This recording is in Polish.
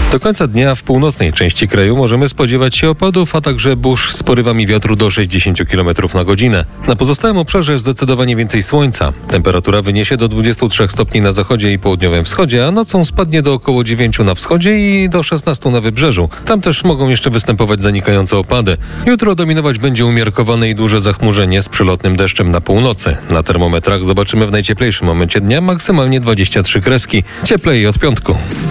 Do końca dnia w północnej części kraju możemy spodziewać się opadów, a także burz z porywami wiatru do 60 km na godzinę. Na pozostałym obszarze zdecydowanie więcej słońca. Temperatura wyniesie do 23 stopni na zachodzie i południowym wschodzie, a nocą spadnie do około 9 na wschodzie i do 16 na wybrzeżu. Tam też mogą jeszcze występować zanikające opady. Jutro dominować będzie umiarkowane i duże zachmurzenie z przelotnym deszczem na północy. Na termometrach zobaczymy w najcieplejszym momencie dnia maksymalnie 23 kreski. Cieplej od piątku.